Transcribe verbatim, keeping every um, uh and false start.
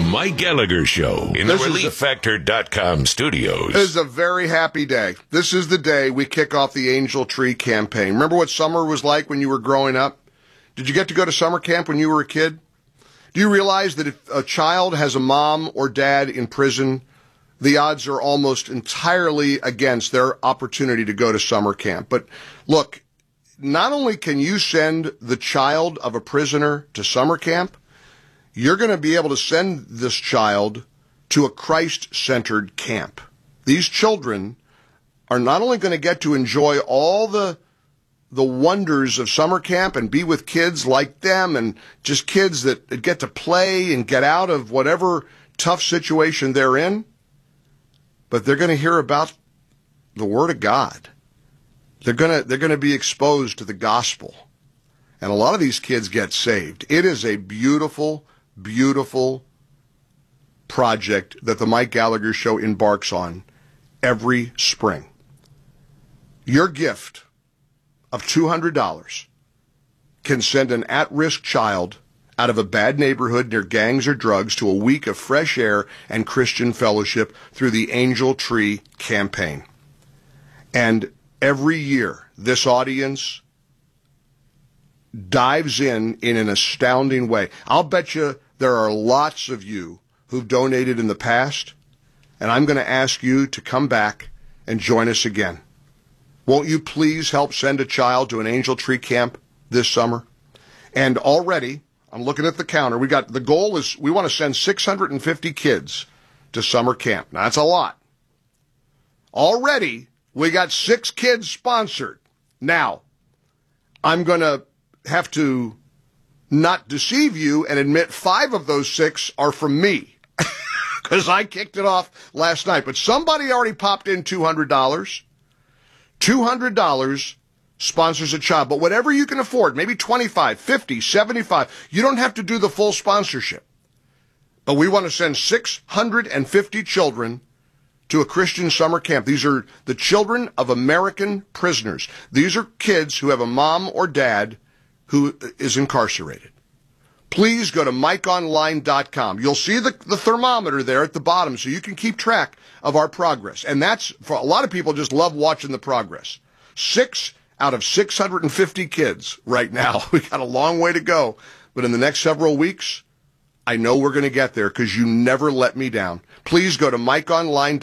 Mike Gallagher Show in This the is relief factor dot com studios. This is a very happy day. This is the day we kick off the Angel Tree campaign. Remember what summer was like when you were growing up? Did you get to go to summer camp when you were a kid? Do you realize that if a child has a mom or dad in prison, the odds are almost entirely against their opportunity to go to summer camp? But look, not only can you send the child of a prisoner to summer camp, you're going to be able to send this child to a Christ-centered camp. These children are not only going to get to enjoy all the the wonders of summer camp and be with kids like them and just kids that get to play and get out of whatever tough situation they're in, but they're going to hear about the Word of God. They're going to they're going to be exposed to the gospel. And a lot of these kids get saved. It is a beautiful, beautiful project that the Mike Gallagher Show embarks on every spring. Your gift of two hundred dollars can send an at-risk child out of a bad neighborhood near gangs or drugs to a week of fresh air and Christian fellowship through the Angel Tree campaign. And every year, this audience dives in in an astounding way. I'll bet you there are lots of you who've donated in the past, and I'm going to ask you to come back and join us again. Won't you please help send a child to an Angel Tree camp this summer? And already, I'm looking at the counter, we got, the goal is we want to send six hundred fifty kids to summer camp. Now, that's a lot. Already, we got six kids sponsored. Now, I'm going to have to not deceive you and admit five of those six are from me, because I kicked it off last night. But somebody already popped in two hundred dollars. two hundred dollars sponsors a child. But whatever you can afford, maybe twenty-five, fifty, seventy-five, you don't have to do the full sponsorship. But we want to send six hundred fifty children to a Christian summer camp. These are the children of American prisoners. These are kids who have a mom or dad who is incarcerated. Please go to mike online dot com. You'll see the, the thermometer there at the bottom so you can keep track of our progress. And that's, for a lot of people, just love watching the progress. Six out of six hundred fifty kids right now. We got a long way to go. But in the next several weeks, I know we're going to get there because you never let me down. Please go to mike online dot com.